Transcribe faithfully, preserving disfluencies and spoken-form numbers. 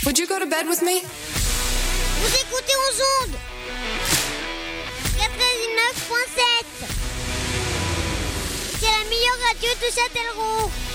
Would you go to bed with me? Vous écoutez aux ondes quatre-vingt-dix-neuf point sept. C'est la meilleure radio de Châtellerault.